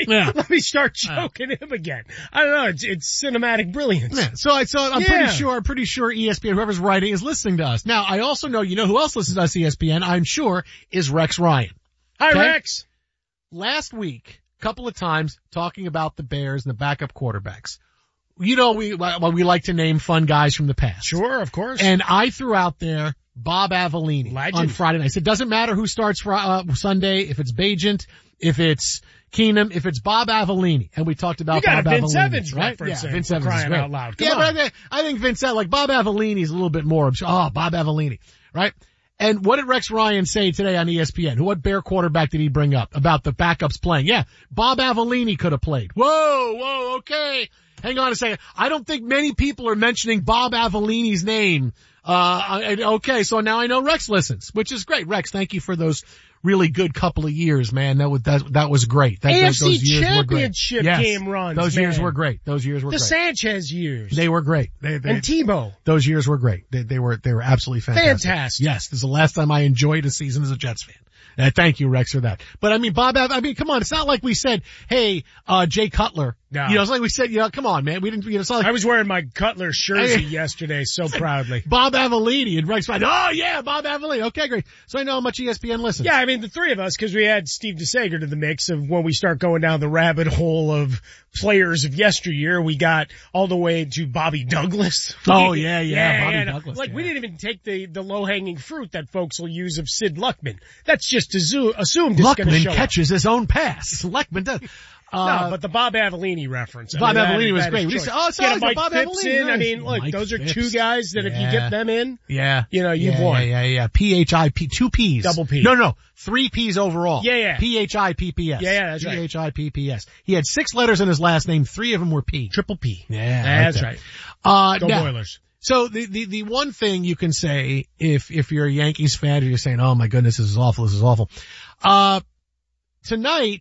Let me start choking him again. I don't know. It's cinematic brilliance. Yeah. So I'm pretty sure ESPN, whoever's writing, is listening to us. Now, I also know, who else listens to us, ESPN, I'm sure, is Rex Ryan. Hi, okay? Rex. Last week, a couple of times, talking about the Bears and the backup quarterbacks. We like to name fun guys from the past. Sure, of course. And I threw out there Bob Avellini on Friday night. I said, doesn't matter who starts for Sunday, if it's Bagent, if it's Keenum, if it's Bob Avellini. And we talked about Bob Avellini. Vince Evans, right? Yeah, Vince Evans crying is great. out loud. But I think Vince, like Bob Avellini is a little bit more, Bob Avellini, right? And what did Rex Ryan say today on ESPN? What Bear quarterback did he bring up about the backups playing? Yeah, Bob Avellini could have played. Whoa, okay. Hang on a second. I don't think many people are mentioning Bob Avellini's name. Okay, so now I know Rex listens, which is great. Rex, thank you for those really good couple of years, man. That was great. AFC those years Championship game runs. Those years were great. The Sanchez years. They were great. And Tebow. Those years were great. They were absolutely fantastic. Yes, this is the last time I enjoyed a season as a Jets fan. Thank you, Rex, for that. But come on, it's not like we said, hey, Jay Cutler. No. It's like we said, come on, man. We didn't, it's not like, I was wearing my Cutler jersey yesterday so proudly. Bob Avellini, and Rex went, oh yeah, Bob Avellini. Okay, great. So I know how much ESPN listens. Yeah, the three of us, cause we had Steve DeSager to the mix of when we start going down the rabbit hole of players of yesteryear. We got all the way to Bobby Douglas. Oh yeah, Bobby Douglas. We didn't even take the low-hanging fruit that folks will use of Sid Luckman. That's just assumed it's going to show Luckman catches his own pass. Luckman does. No, but the Bob Avellini reference. Bob Avellini was great. Get Mike Phipps in. Nice. Those are two guys that if you get them in, you've won. Yeah. P-H-I-P, 2 P's. Double P. No, 3 P's overall. Yeah. P-H-I-P-P-S. Yeah, that's right. P-H-I-P-P-S. He had 6 letters in his last name, 3 of them were P. Triple P. Yeah. That's right. Go Boilers. So the one thing you can say if you're a Yankees fan or you're saying, oh my goodness, this is awful. Tonight,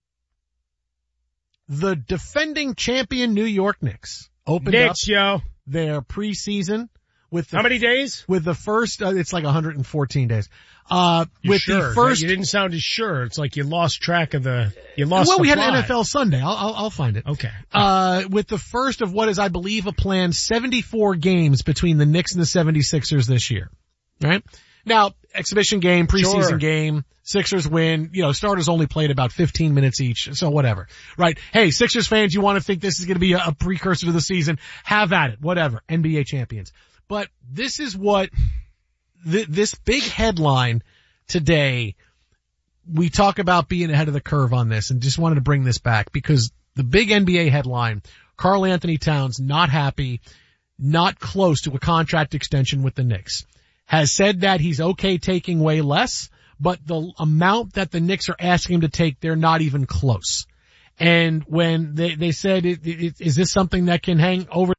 the defending champion New York Knicks opened up their preseason with how many days? With the first, it's like 114 days. The first, you didn't sound as sure. It's like you lost track of we had an NFL Sunday. I'll find it. Okay. With the first of what is, I believe, a planned 74 games between the Knicks and the 76ers this year. Right? Now, exhibition game, preseason game, Sixers win, starters only played about 15 minutes each, so whatever. Right? Hey, Sixers fans, you want to think this is going to be a precursor to the season, have at it, whatever, NBA champions. But this is what, this big headline today, we talk about being ahead of the curve on this, and just wanted to bring this back because the big NBA headline, Karl Anthony Towns not happy, not close to a contract extension with the Knicks. Has said that he's okay taking way less, but the amount that the Knicks are asking him to take, they're not even close. And when they said, is this something that can hang over